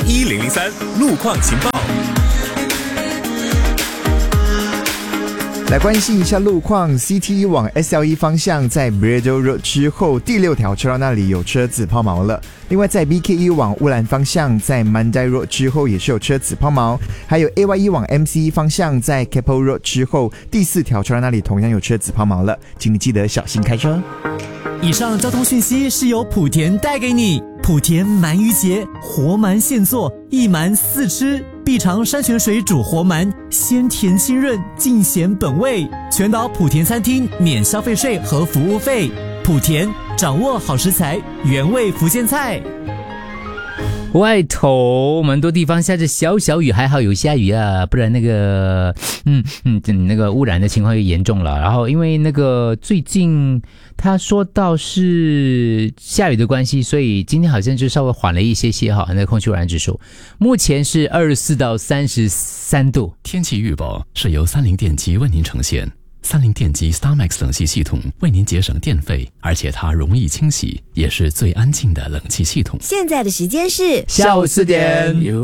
1003路况情报。 来关心一下路况 ，CT 往 SLE 方向在 Braddell Road 之后第6条车道那里有车子抛锚了。另外在 BKE 往乌兰方向在 Mandai Road 之后也是有车子抛锚，还有 AYE 往 MCE 方向在 Keppel Road 之后第4条车道那里同样有车子抛锚了，请你记得小心开车。 以上交通讯息是由莆田带给你。莆田鳗鱼节，活鳗现做，一鳗4吃，必尝山泉水煮活鳗，鲜甜清润，尽显本味。全岛莆田餐厅免消费税和服务费。莆田掌握好食材，原味福建菜。 外头蛮多地方下着小小雨，还好有下雨啊，不然那个那个污染的情况又严重了。然后因为那个最近他说到是下雨的关系，所以今天好像就稍微缓了一些哈，那个空气污染指数目前是24到33度。 天气预报是由30电机为您呈现。30电机 StarMax 冷气系统为您节省电费，而且它容易清洗，也是最安静的冷气系统。 现在的时间是下午4点。